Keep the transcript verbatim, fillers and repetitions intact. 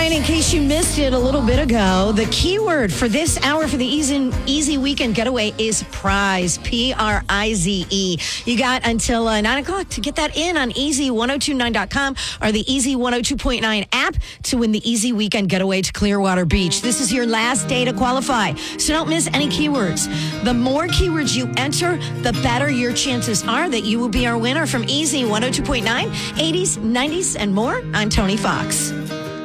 right, in case you missed it a little bit ago, the keyword for this hour for the Easy, easy Weekend Getaway is prize, P R I Z E. You got until uh, nine o'clock to get that in on easy ten twenty-nine dot com or the Easy one oh two point nine app to win the Easy Weekend Getaway to Clearwater Beach. This is your last day to qualify, so don't miss any keywords. The more keywords you enter, the better your chances are that you will be our winner from Easy one oh two point nine, eighties, nineties, and more. I'm Tony Fox.